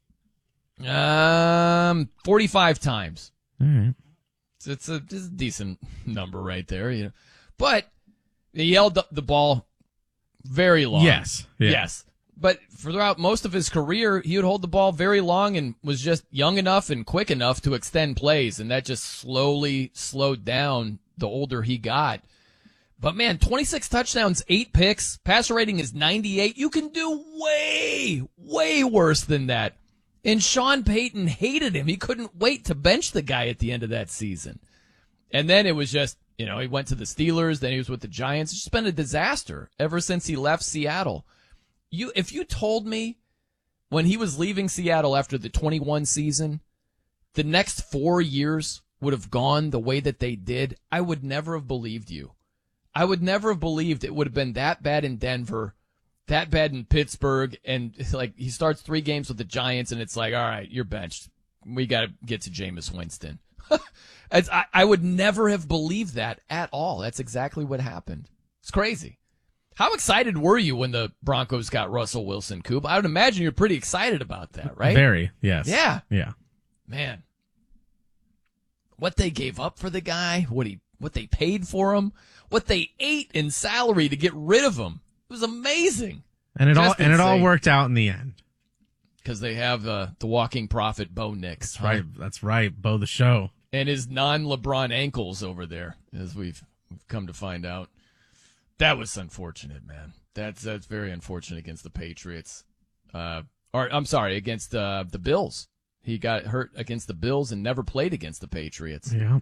Um, forty-five times. All right. It's, it's, a, it's a decent number right there, you know. But he held the, the ball very long. Yes. Yeah. Yes. But throughout most of his career, he would hold the ball very long and was just young enough and quick enough to extend plays, and that just slowly slowed down the older he got. But man, twenty-six touchdowns, eight picks, passer rating is ninety-eight. You can do way, way worse than that. And Sean Payton hated him. He couldn't wait to bench the guy at the end of that season. And then it was just, you know, he went to the Steelers, then he was with the Giants. It's just been a disaster ever since he left Seattle. You, if you told me when he was leaving Seattle after the twenty-one season, the next four years would have gone the way that they did, I would never have believed you. I would never have believed it would have been that bad in Denver, that bad in Pittsburgh, and like he starts three games with the Giants, and it's like, all right, you're benched. We got to get to Jameis Winston. It's, I, I would never have believed that at all. That's exactly what happened. It's crazy. How excited were you when the Broncos got Russell Wilson, Coop? I would imagine you're pretty excited about that, right? Very, yes. Yeah. Yeah. Man. What they gave up for the guy, what he what they paid for him, what they ate in salary to get rid of him. It was amazing. And it Just all and it all insane. worked out in the end. Because they have uh, the walking prophet Bo Nix. That's right. That's right. Bo the show. And his non-LeBron ankles over there, as we've, we've come to find out. That was unfortunate, man. That's that's very unfortunate against the Patriots. Uh, or I'm sorry, against uh, the Bills. He got hurt against the Bills and never played against the Patriots. Yeah.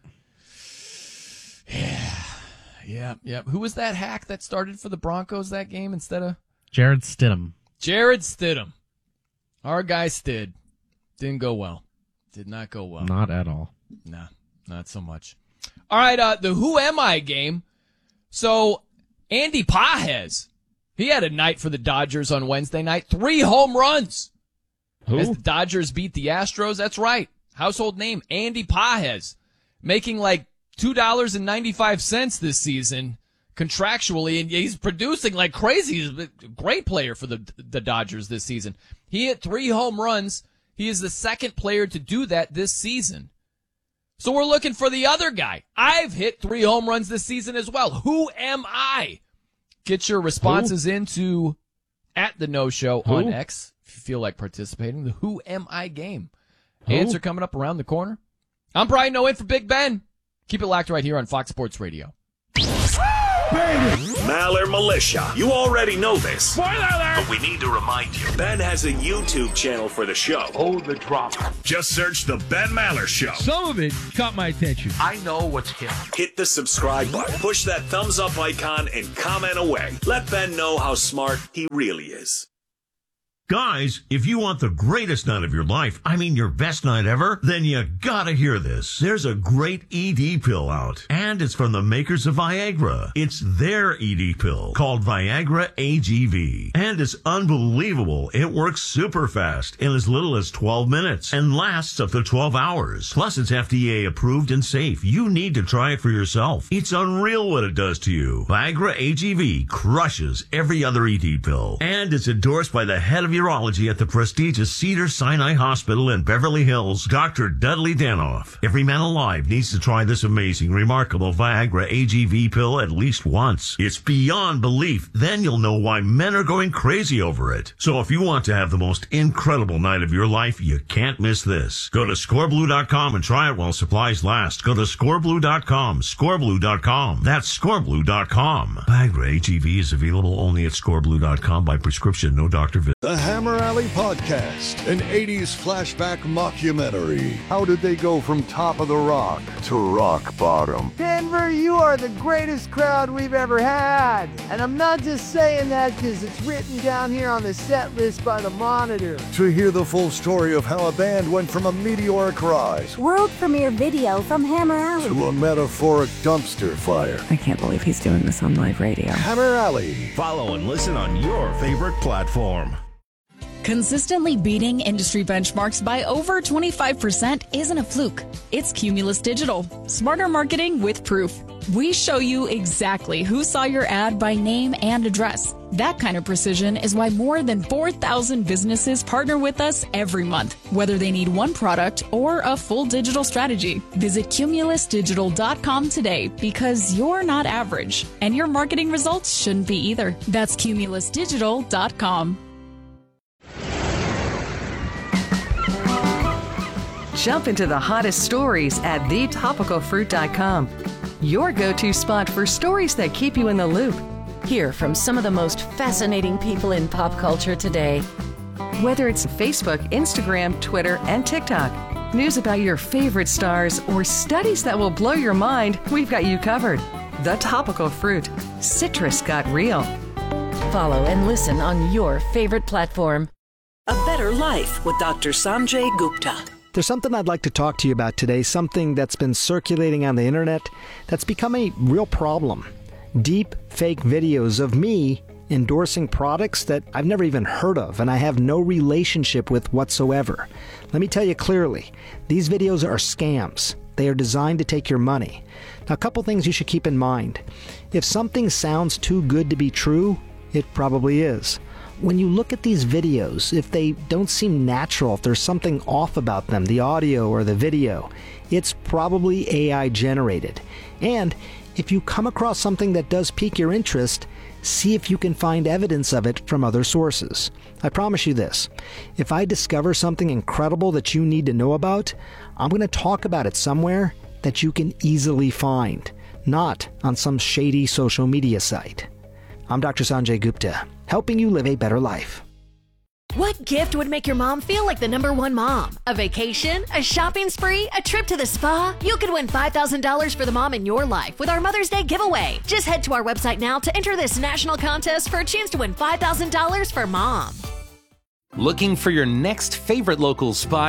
Yeah. Yeah. Yeah. Who was that hack that started for the Broncos that game instead of Jared Stidham. Jared Stidham? Our guy Stid. Didn't go well. Did not go well. Not at all. Nah, not so much. All right, uh, the Who Am I game. So, Andy Pages, he had a night for the Dodgers on Wednesday night. Three home runs. Who? As the Dodgers beat the Astros. That's right. Household name, Andy Pages. Making like two dollars and ninety-five cents this season contractually, and he's producing like crazy. He's a great player for the the Dodgers this season. He hit three home runs. He is the second player to do that this season. So we're looking for the other guy. I've hit three home runs this season as well. Who am I? Get your responses Who? into at the No Show Who? on X if you feel like participating. The Who Am I game. Who? Answer coming up around the corner. I'm Brian Noe in for Big Ben. Keep it locked right here on Fox Sports Radio. Maller Militia. You already know this. Spoiler alert! But we need to remind you. Ben has a YouTube channel for the show. Hold the drop. Just search The Ben Maller Show. Some of it caught my attention. I know what's hip. Hit the subscribe button. Push that thumbs up icon and comment away. Let Ben know how smart he really is. Guys, if you want the greatest night of your life, I mean your best night ever, then you gotta hear this. There's a great E D pill out, and it's from the makers of Viagra. It's their E D pill called Viagra A G V, and it's unbelievable. It works super fast in as little as twelve minutes and lasts up to twelve hours. Plus, it's F D A approved and safe. You need to try it for yourself. It's unreal what it does to you. Viagra A G V crushes every other E D pill, and it's endorsed by the head of urology at the prestigious Cedars-Sinai Hospital in Beverly Hills, Doctor Dudley Danoff. Every man alive needs to try this amazing, remarkable Viagra A G V pill at least once. It's beyond belief. Then you'll know why men are going crazy over it. So if you want to have the most incredible night of your life, you can't miss this. Go to score blue dot com and try it while supplies last. Go to score blue dot com, score blue dot com. That's score blue dot com. Viagra A G V is available only at score blue dot com by prescription, no doctor visit. The Hammer Alley Podcast, an eighties flashback mockumentary. How did they go from top of the rock to rock bottom? Denver, you are the greatest crowd we've ever had. And I'm not just saying that because it's written down here on the set list by the Monitor. To hear the full story of how a band went from a meteoric rise, world premiere video from Hammer Alley, to a metaphoric dumpster fire. I can't believe he's doing this on live radio. Hammer Alley. Follow and listen on your favorite platform. Consistently beating industry benchmarks by over twenty-five percent isn't a fluke. It's Cumulus Digital. Smarter marketing with proof. We show you exactly who saw your ad by name and address. That kind of precision is why more than four thousand businesses partner with us every month, whether they need one product or a full digital strategy. Visit cumulus digital dot com today because you're not average, and your marketing results shouldn't be either. That's cumulus digital dot com. Jump into the hottest stories at the topical fruit dot com. Your go-to spot for stories that keep you in the loop. Hear from some of the most fascinating people in pop culture today. Whether it's Facebook, Instagram, Twitter, and TikTok, news about your favorite stars, or studies that will blow your mind, we've got you covered. The Topical Fruit. Citrus got real. Follow and listen on your favorite platform. A Better Life with Doctor Sanjay Gupta. There's something I'd like to talk to you about today, something that's been circulating on the internet that's become a real problem. Deep fake videos of me endorsing products that I've never even heard of and I have no relationship with whatsoever. Let me tell you clearly, these videos are scams. They are designed to take your money. Now, a couple things you should keep in mind. If something sounds too good to be true, it probably is. When you look at these videos, if they don't seem natural, if there's something off about them, the audio or the video, it's probably A I generated. And if you come across something that does pique your interest, see if you can find evidence of it from other sources. I promise you this, if I discover something incredible that you need to know about, I'm going to talk about it somewhere that you can easily find, not on some shady social media site. I'm Doctor Sanjay Gupta, helping you live a better life. What gift would make your mom feel like the number one mom? A vacation? A shopping spree? A trip to the spa? You could win five thousand dollars for the mom in your life with our Mother's Day giveaway. Just head to our website now to enter this national contest for a chance to win five thousand dollars for mom. Looking for your next favorite local spot?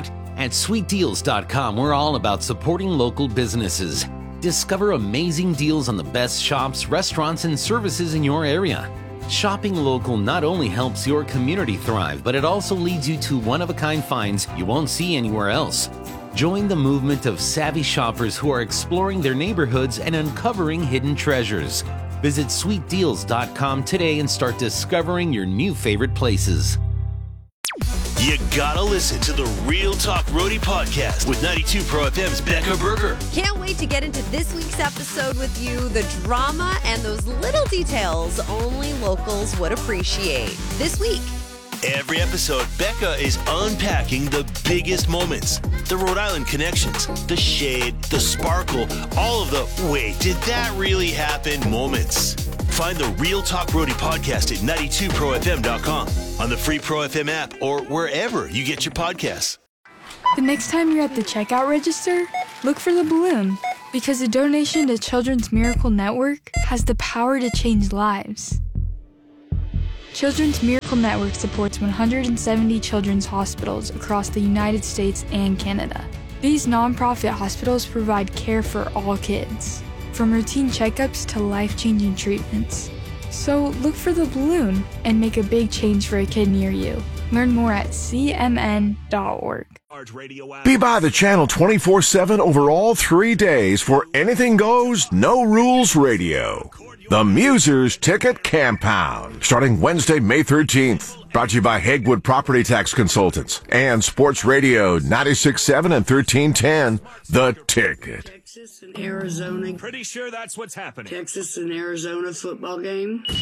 At sweet deals dot com, we're all about supporting local businesses. Discover amazing deals on the best shops, restaurants, and services in your area. Shopping local not only helps your community thrive, but it also leads you to one-of-a-kind finds you won't see anywhere else. Join the movement of savvy shoppers who are exploring their neighborhoods and uncovering hidden treasures. Visit sweet deals dot com today and start discovering your new favorite places. You gotta listen to the Real Talk Roadie podcast with ninety-two Pro F M's Becca Berger. Can't wait to get into this week's episode with you. The drama and those little details only locals would appreciate. This week. Every episode, Becca is unpacking the biggest moments, the Rhode Island connections, the shade, the sparkle, all of the wait, did that really happen moments. Find the Real Talk Roadie podcast at ninety-two pro f m dot com, on the free Pro F M app, or wherever you get your podcasts. The next time you're at the checkout register, look for the balloon, because a donation to Children's Miracle Network has the power to change lives. Children's Miracle Network supports one hundred seventy children's hospitals across the United States and Canada. These nonprofit hospitals provide care for all kids, from routine checkups to life-changing treatments. So look for the balloon and make a big change for a kid near you. Learn more at c m n dot org. Be by the channel twenty-four seven over all three days for Anything Goes, No Rules Radio. The Musers Ticket Campound, starting Wednesday, May thirteenth. Brought to you by Hagwood Property Tax Consultants and Sports Radio ninety-six point seven and thirteen ten, The Ticket. Texas and Arizona. Pretty sure that's what's happening. Texas and Arizona football game.